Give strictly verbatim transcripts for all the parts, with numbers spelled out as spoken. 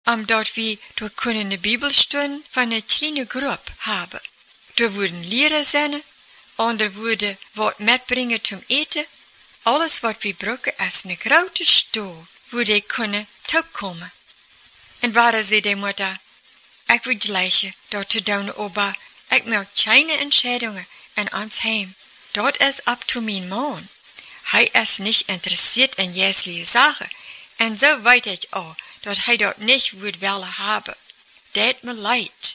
am dort wie, du können eine Bibelstunde von einer kleinen Gruppe haben. Du würden Lehrer sein, andere würden was mitbringen zum Eten. Alles wat wir brauchen ist eine große Stuhl, wo die können toekommen. En waar zei de moeder, ik wil gleich dort te doen, aber ik maak keine Entscheidungen in ons heim. Dort is ab zu mein Mann. Hij is nicht interessiert in jesliche Sachen, en so weet ich auch, dat hij dort nicht würde willen haben. Det mir leid.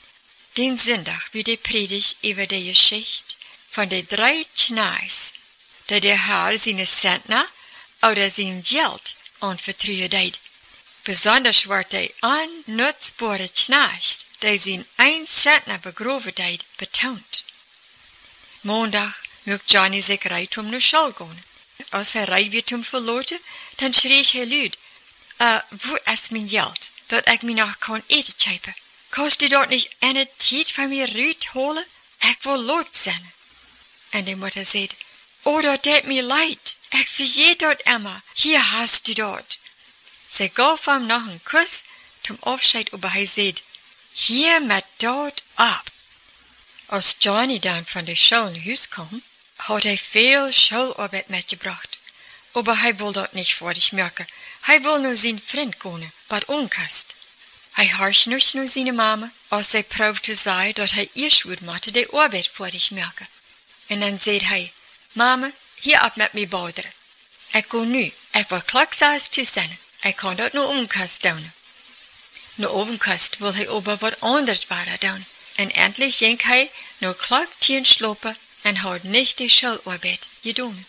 Den Sonntag wie die Predigt über die Geschichte von den drei Kneis, dat der Herr seine Zentner oder sein Geld anvertrauen deed. Besonders wordt die onnutzbare Knecht, die zijn ein Zentner begraven deed, betont. Maandag mocht Johnny zich rijdt om naar school gaan. Als hij rijdt weer om verloten, dan schreef hij luid, uh, wo is mijn geld, dat ik me nog kan eten kopen? Kost je dort niet eine tijd van mij ruit holen? Ik wil lot zijn. En de moeder zei, oh, dat deed me leid. Ik vergeet dat immer. Hier hast du dort. Zij gaf hem nog een kus zum Abschied, aber hij zei, hier met dort ab. Als Johnny dan van de school naar huis kwam, had hij veel schoolarbeit mitgebracht. Aber hij wil dat niet fertig merken. Hij wil nur zijn vriend gaan, bij onkast. Hij horcht niet naar zijn mama, als zij proefde zei dat hij eerst would moeten de arbeid fertig merken. En dan zei hij, mama, hier ab met me bouderen. Ik ga nu, ik wil klokzaars toe zijn. Ik kan dat naar onkast doen. Naar ovenkast wil hij aber wat anders waren doen. En endlich ging hij naar klok tien slopen en had niet de schoolarbeit gedaan.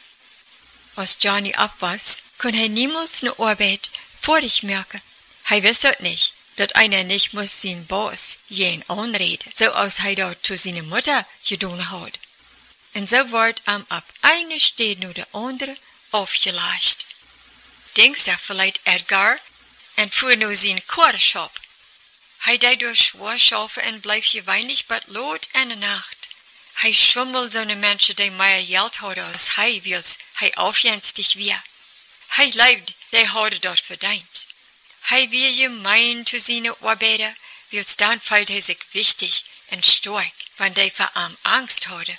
Als Johnny ab was, kon hij niemals eine Arbeit fertig merken. Hij wist het niet, dat einer nicht muss zijn Boss jen aanreden, zoals hij dat zu seiner Mutter gedaan had. En zo wordt hem ab eine Stede naar de andere aufgelascht. Denkst du vielleicht Edgar en fuhr naar zijn Korreshop. Hij deed door schwaar schaffen en bleef gewöhnlich bad lot en de nacht. Hij schummelt zo'n mensen die meer geld hadden als hij wils, hij aufjenstig weer. Hij leeft, die hadden dat verdiend. Hij weer gemein zu seine Arbeiter, wils dan fällt hij zich wichtig en stark, wann die voor hem Angst hadden.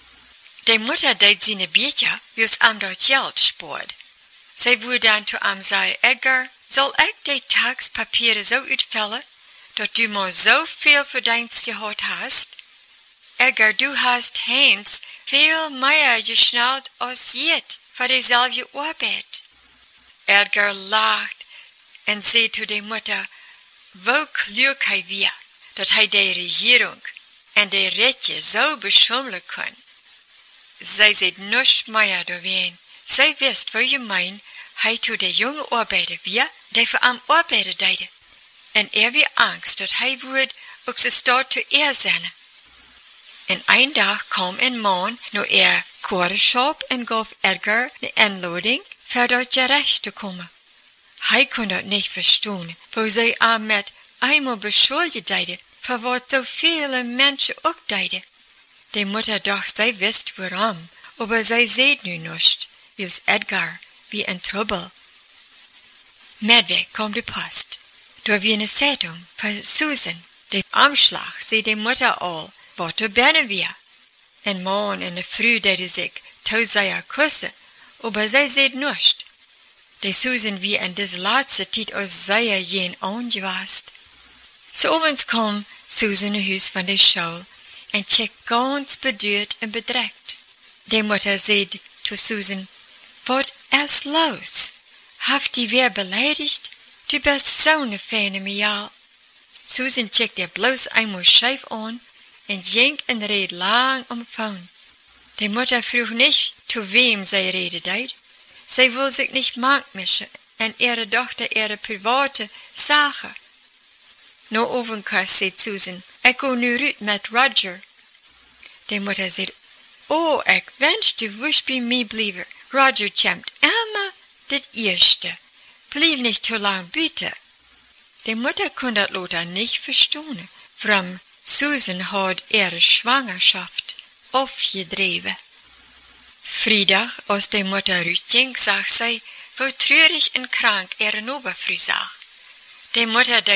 Die Mutter deed seine Biertje, wils am dat Geld spart. Zij would dan zu hem zei, Edgar, zal ik die tagspapieren zo uitvellen, dat du maar zoveel verdienst gehad hast? Edgar, du hast Heinz veel meer geschnallt als jet voor dezelfde arbeid. Edgar lacht en zei zu de Mutter, wo klug hij weer, dat hij de regering en de retje zo beschummelen kon. Zij zei niets meer doorheen. Zij wist wo je mein, hij to de jonge arbeider weer, die voor hem arbeiden deed. En er wie Angst, dat hij woord ook ze staat te eer zijn. En een dag kwam een man naar er Korreshop en gaf Edgar de inloading voor dat gerecht te komen. Hij kon dat niet verstaan, wo zij hem met eenmaal beschuldigd deden, voor wat zoveel mensen ook deden. De moeder dacht zij wist waarom, aber zij zei nu niet, wils Edgar wie in Trouble. Midweg kwam de post. Door wie eine Zeitung von Susan. De Umschlag zei de Mutter al, wat er binnen weer. En morgen in de früh deden zich toe zij kussen, aber zij zei niets. De Susan wie in deze laatste tijd als zij geen aangewast. S'avonds kwam Susan naar huis van de school en check ganz beduurd en bedrekt. De Mutter zei zu Susan, wat is los? Haft die weer beleidigt? Du bist so ne feine Mial. Susan checkt ihr bloß einmal scheif an und ging und red lang am Phone. Die Mutter frug nicht, zu wem sie rede deed. Sie will sich nicht mischen in ihre Tochter ihre private Sache. No ovenkast zei Susan, ik go nu uit met Roger. Die Mutter zei, oh, ik wens du wist bij mij blijven. Roger kämmt immer dit eerste. Blieb nicht zu lang, bitte. Die Mutter konnte das Lothar nicht verstehen. From Susan hat ihre Schwangerschaft aufgedreven. Freitag, als die Mutter rausging, zag zij, wo treurig en krank ihre Oberfrau zag. Die Mutter